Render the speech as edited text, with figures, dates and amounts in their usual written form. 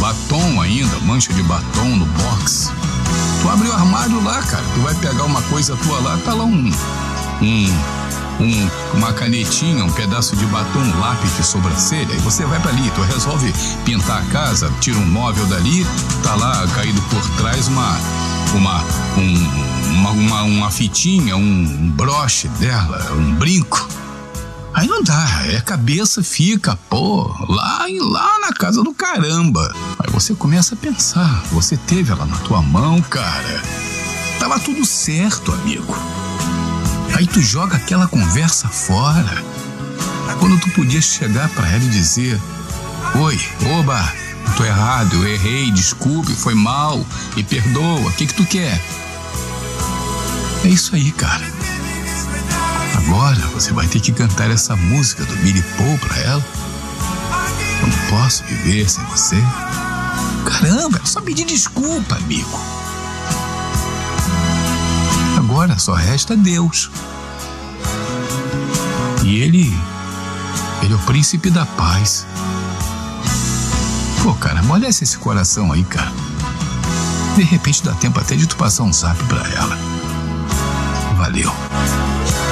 batom ainda, mancha de batom no box. Tu abre o armário lá, cara, tu vai pegar uma coisa tua lá, tá lá uma canetinha, um pedaço de batom, um lápis de sobrancelha, e você vai pra ali, tu resolve pintar a casa, tira um móvel dali, tá lá caído por trás uma fitinha, um broche dela, um brinco. Aí não dá, a cabeça fica, lá na casa do caramba. Aí você começa a pensar, você teve ela na tua mão, cara. Tava tudo certo, amigo. Aí tu joga aquela conversa fora. Quando tu podia chegar pra ela e dizer: oi, oba, tô errado, eu errei, desculpe, foi mal, me perdoa, o que tu quer? É isso aí, cara. Agora você vai ter que cantar essa música do Billy Paul pra ela. Eu não posso viver sem você. Caramba, é só pedir desculpa, amigo. Agora só resta Deus. E Ele é o príncipe da paz. Pô, cara, amolece esse coração aí, cara. De repente dá tempo até de tu passar um zap pra ela. Valeu.